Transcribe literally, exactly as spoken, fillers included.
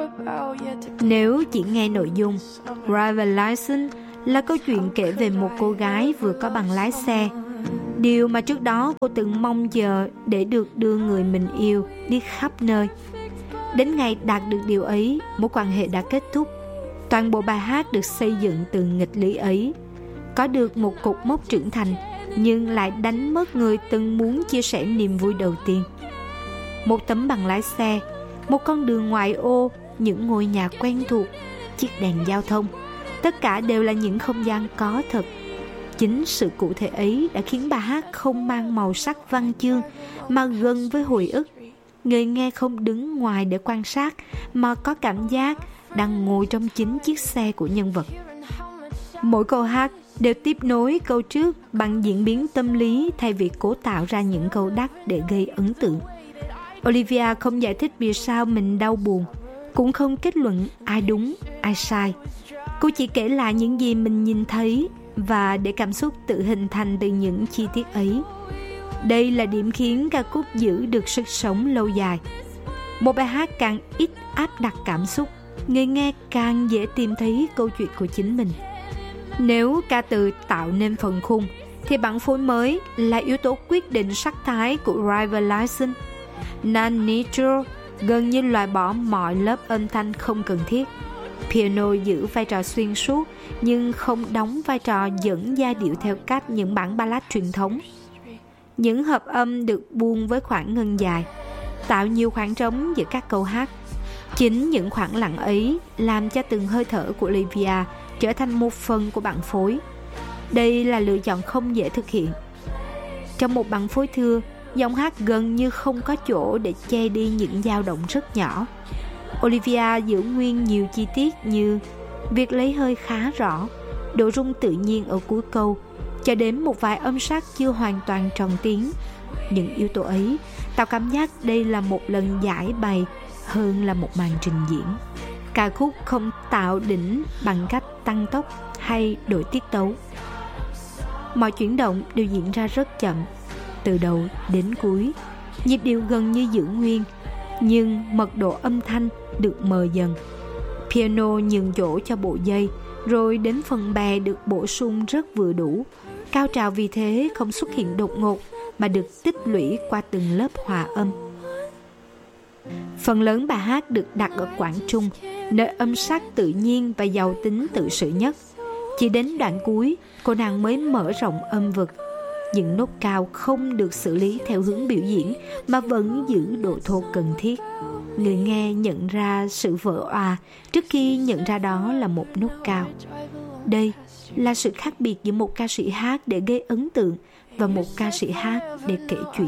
Nếu chỉ nghe nội dung, Driver License là câu chuyện kể về một cô gái vừa có bằng lái xe. Điều mà trước đó cô từng mong chờ để được đưa người mình yêu đi khắp nơi. Đến ngày đạt được điều ấy, mối quan hệ đã kết thúc. Toàn bộ bài hát được xây dựng từ nghịch lý ấy. Có được một cột mốc trưởng thành, nhưng lại đánh mất người từng muốn chia sẻ niềm vui đầu tiên. Một tấm bằng lái xe, một con đường ngoại ô, những ngôi nhà quen thuộc, chiếc đèn giao thông, tất cả đều là những không gian có thật. Chính sự cụ thể ấy đã khiến bài hát không mang màu sắc văn chương, mà gần với hồi ức. Người nghe không đứng ngoài để quan sát, mà có cảm giác đang ngồi trong chính chiếc xe của nhân vật. Mỗi câu hát đều tiếp nối câu trước bằng diễn biến tâm lý, thay vì cố tạo ra những câu đắt để gây ấn tượng. Olivia không giải thích vì sao mình đau buồn, cũng không kết luận ai đúng, ai sai. Cô chỉ kể lại những gì mình nhìn thấy, và để cảm xúc tự hình thành từ những chi tiết ấy. Đây là điểm khiến ca khúc giữ được sức sống lâu dài. Một bài hát càng ít áp đặt cảm xúc, người nghe càng dễ tìm thấy câu chuyện của chính mình. Nếu ca từ tạo nên phần khung, thì bản phối mới là yếu tố quyết định sắc thái của Driver License. Non-Nitro gần như loại bỏ mọi lớp âm thanh không cần thiết. Piano giữ vai trò xuyên suốt, nhưng không đóng vai trò dẫn giai điệu theo cách những bản ballad truyền thống. Những hợp âm được buông với khoảng ngân dài, tạo nhiều khoảng trống giữa các câu hát. Chính những khoảng lặng ấy làm cho từng hơi thở của Olivia trở thành một phần của bản phối. Đây là lựa chọn không dễ thực hiện. Trong một bản phối thưa, giọng hát gần như không có chỗ để che đi những dao động rất nhỏ. Olivia giữ nguyên nhiều chi tiết như việc lấy hơi khá rõ, độ rung tự nhiên ở cuối câu, cho đến một vài âm sắc chưa hoàn toàn tròn tiếng. Những yếu tố ấy tạo cảm giác đây là một lần giải bày hơn là một màn trình diễn. Ca khúc không tạo đỉnh bằng cách tăng tốc hay đổi tiết tấu. Mọi chuyển động đều diễn ra rất chậm, từ đầu đến cuối. Nhịp điệu gần như giữ nguyên, nhưng mật độ âm thanh được mờ dần. Piano nhường chỗ cho bộ dây, rồi đến phần bè được bổ sung rất vừa đủ. Cao trào vì thế không xuất hiện đột ngột, mà được tích lũy qua từng lớp hòa âm. Phần lớn bài hát được đặt ở quãng trung, nơi âm sắc tự nhiên và giàu tính tự sự nhất. Chỉ đến đoạn cuối, cô nàng mới mở rộng âm vực. Những nốt cao không được xử lý theo hướng biểu diễn, mà vẫn giữ độ thô cần thiết. Người nghe nhận ra sự vỡ òa trước khi nhận ra đó là một nốt cao. Đây là sự khác biệt giữa một ca sĩ hát để gây ấn tượng và một ca sĩ hát để kể chuyện.